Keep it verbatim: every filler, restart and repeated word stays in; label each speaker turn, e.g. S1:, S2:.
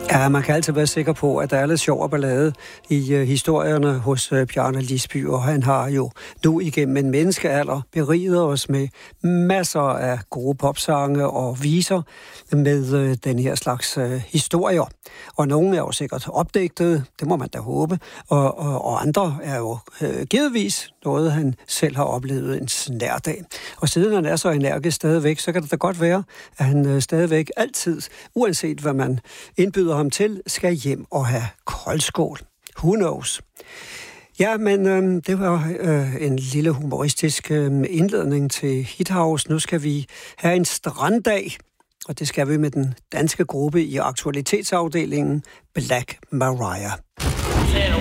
S1: Ja, man kan altid være sikker på, at der er lidt sjov og ballade i uh, historierne hos uh, Bjarne Lisby, og han har jo nu igennem en menneskealder beriget os med masser af gode popsange og viser med uh, den her slags uh, historier. Og nogle er jo sikkert opdigtet, det må man da håbe, og, og, og andre er jo uh, givetvis noget, han selv har oplevet en snært af. Og siden han er så energisk stadigvæk, så kan det da godt være, at han uh, stadigvæk altid, uanset hvad man indbyder ham til, skal hjem og have koldskål. Who knows? Ja, men øh, det var øh, en lille humoristisk øh, indledning til Hithouse. Nu skal vi have en stranddag, og det skal vi med den danske gruppe i aktualitetsafdelingen Black Mariah.